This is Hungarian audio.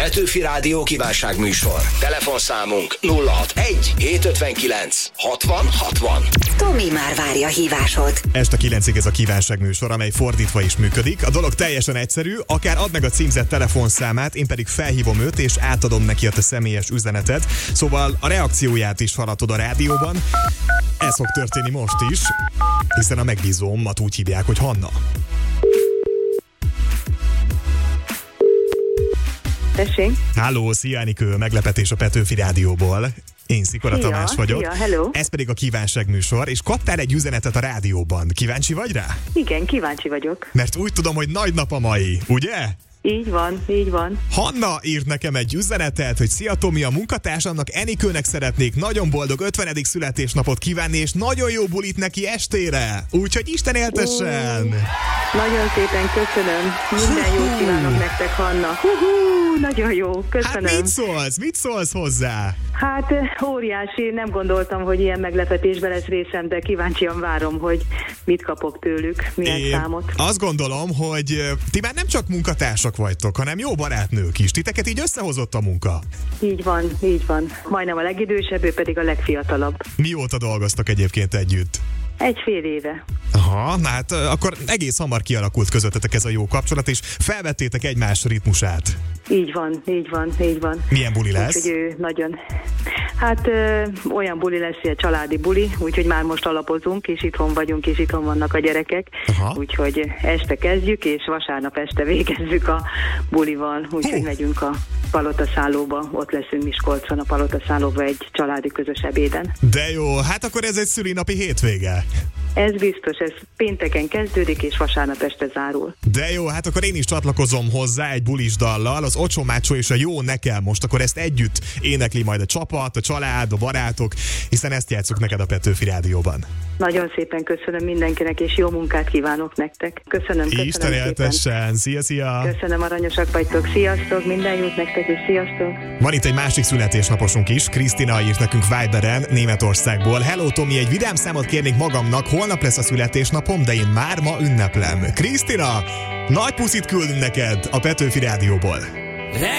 Petőfi Rádió kívánságműsor. Telefonszámunk 061 759 60 60. Tomi már várja a hívásod. Este 9-ig ez a kívánságműsor, amely fordítva is működik. A dolog teljesen egyszerű, akár add meg a címzett telefonszámát, én pedig felhívom őt, és átadom neki a te személyes üzenetet. Szóval a reakcióját is hallatod a rádióban. Ez fog történni most is, hiszen a megbízómat úgy hívják, hogy Hanna. Tessék? Háló, szia Enikő, meglepetés a Petőfi Rádióból. Én Szikora Tamás vagyok. Szia, hello. Ez pedig a kívánságműsor, és kaptál egy üzenetet a rádióban. Kíváncsi vagy rá? Igen, kíváncsi vagyok. Mert úgy tudom, hogy nagy nap a mai, ugye? Így van, így van. Hanna írt nekem egy üzenetet, hogy szia Tomi, a munkatársamnak Enikőnek szeretnék nagyon boldog 50. születésnapot kívánni, és nagyon jó bulit neki estére. Úgyhogy Isten éltessen! Nagyon szépen köszönöm. Minden jót kívánok nektek, Hanna. Nagyon jó, köszönöm. Hát mit szólsz hozzá? Hát óriási, nem gondoltam, hogy ilyen meglepetésben lesz részem, de kíváncsian várom, hogy mit kapok tőlük, milyen számot. Azt gondolom, hogy ti már nem csak munkatársak vagytok, hanem jó barátnők is. Titeket így összehozott a munka. Így van, így van. Majdnem a legidősebb, ő pedig a legfiatalabb. Mióta dolgoztok egyébként együtt? 1,5 éve. Aha, na hát akkor egész hamar kialakult közöttetek ez a jó kapcsolat, és felvettétek egymás ritmusát. Így van, így van, így van. Milyen buli lesz? Úgyhogy ő nagyon... Hát olyan buli lesz, egy családi buli, úgyhogy már most alapozunk, és itthon vagyunk, és itthon vannak a gyerekek. Aha. Úgyhogy este kezdjük, és vasárnap este végezzük a bulival, úgyhogy megyünk a Palotaszállóba, ott leszünk Miskolcon a Palotaszállóba egy családi közös ebéden. De jó, hát akkor ez egy szülinapi hétvége. Ez biztos, ez pénteken kezdődik, és vasárnap este zárul. De jó, hát akkor én is csatlakozom hozzá egy bulis dallal, az Ocsó Mácsó és a Jó nekem. Most akkor ezt együtt énekli majd a csapat, a család, a barátok, hiszen ezt játsszuk neked a Petőfi Rádióban. Nagyon szépen köszönöm mindenkinek, és jó munkát kívánok nektek. Köszönöm Isten éltessen, szia! Köszönöm, aranyosak vagytok, sziasztok, minden jót nektek, és sziasztok! Van itt egy másik születésnaposunk is, Krisztina írt nekünk Viberen, Németországból. Hello Tomi, egy vidám számot kérnék magamnak, holnap lesz a születésnapom, de én már ma ünneplem. Krisztina, nagy puszit küldünk neked a Petőfi Rádióból.